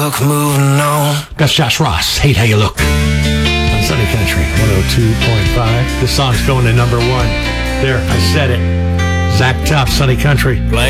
look, moving on. That's Josh Ross. Hate How You Look. On Sunny Country 102.5. This song's going to number one. There, I said it. Zach Top, Sunny Country.